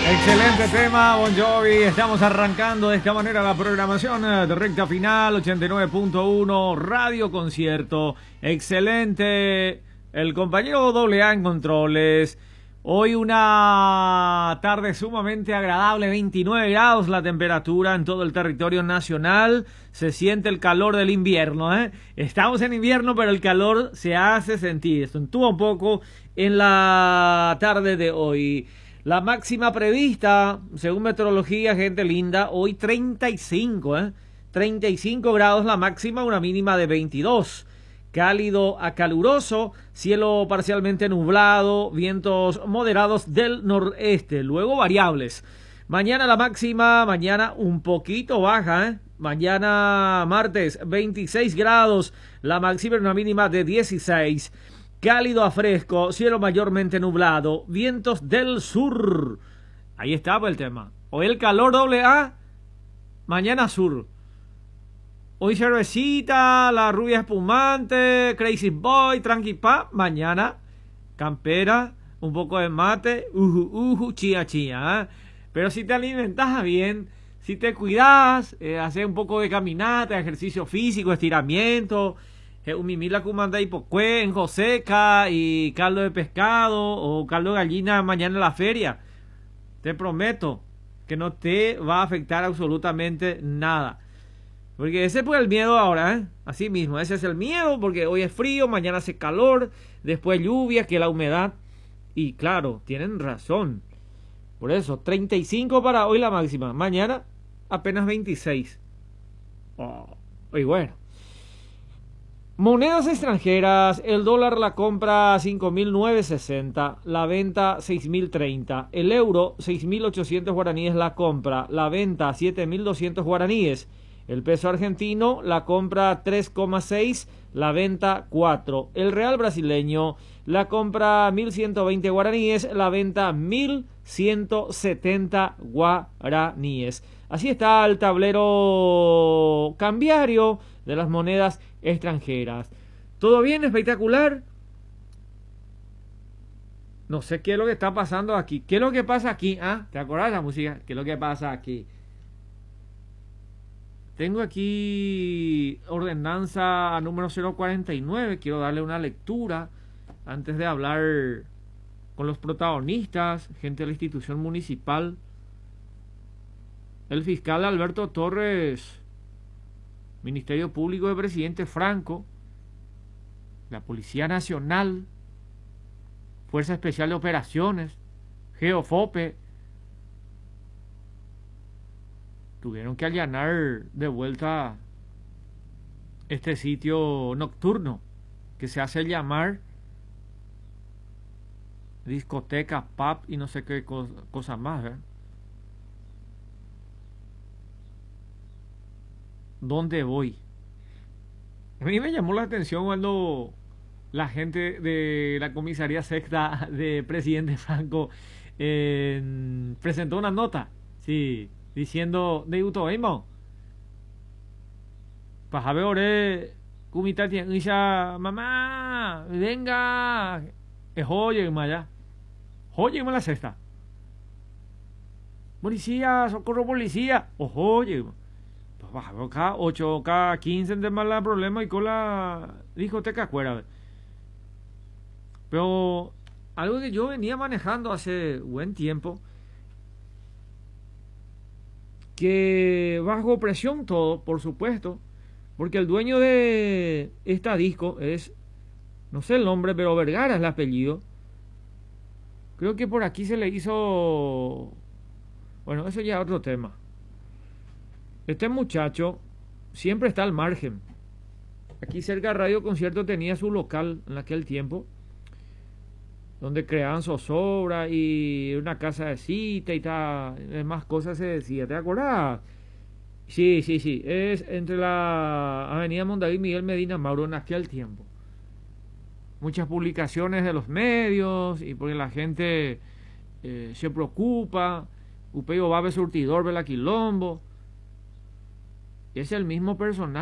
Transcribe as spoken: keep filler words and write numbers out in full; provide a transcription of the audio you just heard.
Excelente tema, Bon Jovi. Estamos arrancando de esta manera la programación de Recta Final ochenta y nueve punto uno Radio Concierto. Excelente el compañero doble A en controles. Hoy una tarde sumamente agradable, veintinueve grados la temperatura en todo el territorio nacional. Se siente el calor del invierno, ¿eh? Estamos en invierno, pero el calor se hace sentir. Esto estuvo un poco en la tarde de hoy. La máxima prevista, según meteorología, gente linda, hoy treinta y cinco, ¿eh? treinta y cinco grados la máxima, una mínima de veintidós. Cálido a caluroso, cielo parcialmente nublado, vientos moderados del noreste, luego variables. Mañana la máxima, mañana un poquito baja, ¿eh? Mañana martes veintiséis grados, la máxima una mínima de dieciséis. Cálido a fresco, cielo mayormente nublado, vientos del sur. Ahí estaba el tema. Hoy el calor doble A, mañana sur. Hoy cervecita, la rubia espumante, Crazy Boy, Tranqui Pa. Mañana campera, un poco de mate, uju, uju, chía, chía. ¿eh? Pero si te alimentas bien, si te cuidas, eh, hacer un poco de caminata, ejercicio físico, estiramiento, eh, un mimila cumanda y pocue, en joseca y caldo de pescado o caldo de gallina mañana en la feria. Te prometo que no te va a afectar absolutamente nada. Porque ese fue el miedo ahora, ¿eh? Así mismo, ese es el miedo, porque hoy es frío, mañana hace calor, después lluvia, que la humedad. Y claro, tienen razón. Por eso, treinta y cinco para hoy la máxima, mañana apenas veintiséis. Oh, y bueno. Monedas extranjeras, el dólar la compra cinco mil novecientos sesenta, la venta seis mil treinta. El euro, seis mil ochocientos guaraníes la compra, la venta siete mil doscientos guaraníes. El peso argentino la compra tres coma seis, la venta cuatro. El real brasileño la compra mil ciento veinte guaraníes, la venta mil ciento setenta guaraníes. Así está el tablero cambiario de las monedas extranjeras. ¿Todo bien? ¿Espectacular? No sé qué es lo que está pasando aquí. ¿Qué es lo que pasa aquí? ¿Ah? ¿Te acuerdas de la música? ¿Qué es lo que pasa aquí? Tengo aquí ordenanza número cero cuarenta y nueve. Quiero darle una lectura antes de hablar con los protagonistas, gente de la institución municipal. El fiscal Alberto Torres, Ministerio Público de Presidente Franco, la Policía Nacional, Fuerza Especial de Operaciones, Geofope, tuvieron que allanar de vuelta este sitio nocturno que se hace llamar discoteca, pub y no sé qué cosa, cosa más, ¿verdad? ¿Dónde voy? A mí me llamó la atención cuando la gente de la comisaría sexta de Presidente Franco eh, presentó una nota, sí, diciendo de Utoimo Pajabe ore Kumitati Isha mamá venga oye maya oye la sexta policía socorro policía oye bajo K ocho K quince de mala problema y con la discoteca afuera. Pero algo que yo venía manejando hace buen tiempo, que bajo presión todo, por supuesto, porque el dueño de esta disco es, no sé el nombre, pero Vergara es el apellido. Creo que por aquí se le hizo, bueno, eso ya es otro tema. Este muchacho siempre está al margen. Aquí cerca de Radio Concierto tenía su local en aquel tiempo, donde creaban zozobra y una casa de cita y tal, más cosas se decía. ¿Te acuerdas? Sí, sí, sí. Es entre la Avenida Mondaví y Miguel Medina Mauro en aquel tiempo. Muchas publicaciones de los medios y porque la gente eh, se preocupa. Upeo Babe Surtidor, Vela Quilombo. Es el mismo personaje.